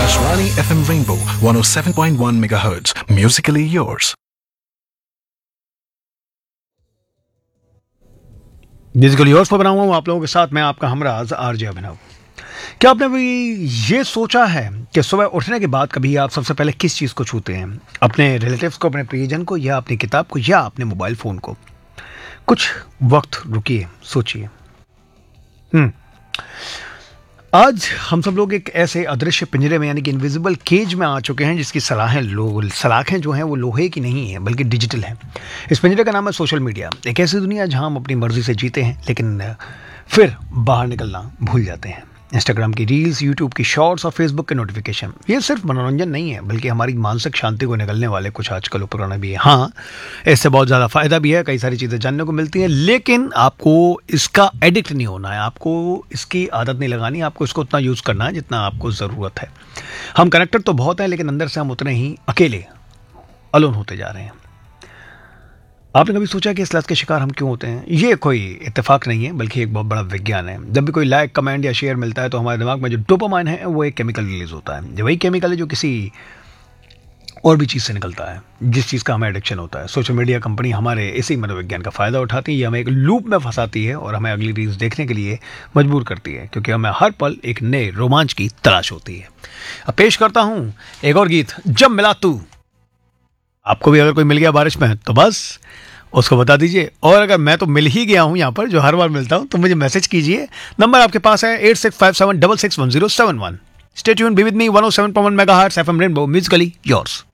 Akashvani FM Rainbow 107.1 MHz. Musically yours. Musical yours पर बना हुआ हूँ आप लोगों के साथ। मैं आपका हमराज आरजे अभिनव। क्या आपने भी ये सोचा है कि सुबह उठने के बाद कभी आप सबसे पहले किस चीज़ को छूते हैं? अपने रिलेटिव्स को, अपने प्रियजन को, या अपनी किताब को, या अपने मोबाइल फ़ोन को? कुछ वक्त रुकिए, सोचिए। आज हम सब लोग एक ऐसे अदृश्य पिंजरे में यानी कि इनविजिबल केज में आ चुके हैं जिसकी सलाखें जो हैं वो लोहे की नहीं है बल्कि डिजिटल हैं। इस पिंजरे का नाम है सोशल मीडिया। एक ऐसी दुनिया जहां हम अपनी मर्जी से जीते हैं लेकिन फिर बाहर निकलना भूल जाते हैं। इंस्टाग्राम की रील्स, यूट्यूब की शॉर्ट्स और फेसबुक के नोटिफिकेशन, ये सिर्फ मनोरंजन नहीं है बल्कि हमारी मानसिक शांति को निगलने वाले कुछ आजकल उपकरण भी है। हाँ, इससे बहुत ज़्यादा फ़ायदा भी है, कई सारी चीज़ें जानने को मिलती हैं, लेकिन आपको इसका एडिक्ट नहीं होना है, आपको इसकी आदत नहीं लगानी, आपको इसको उतना यूज़ करना है जितना आपको ज़रूरत है। हम कनेक्टेड तो बहुत हैं लेकिन अंदर से हम उतने ही अकेले, अलोन होते जा रहे हैं। आपने कभी सोचा कि इस लत के शिकार हम क्यों होते हैं? ये कोई इत्तेफाक नहीं है बल्कि एक बहुत बड़ा विज्ञान है। जब भी कोई लाइक, कमेंट या शेयर मिलता है तो हमारे दिमाग में जो डोपामाइन है वो एक केमिकल रिलीज होता है। जो वही केमिकल है जो किसी और भी चीज़ से निकलता है, जिस चीज़ का हमें एडिक्शन होता है। सोशल मीडिया कंपनी हमारे इसी मनोविज्ञान का फ़ायदा उठाती है, ये हमें एक लूप में फंसाती है और हमें अगली रील्स देखने के लिए मजबूर करती है, क्योंकि हमें हर पल एक नए रोमांच की तलाश होती है। अब पेश करता हूँ एक और गीत, जब मिला तू। आपको भी अगर कोई मिल गया बारिश में तो बस उसको बता दीजिए, और अगर मैं तो मिल ही गया हूं यहाँ पर जो हर बार मिलता हूं तो मुझे मैसेज कीजिए। नंबर आपके पास है 8657661071। Stay tuned, be with me 107.1 megahertz FM rainbow, Musically yours.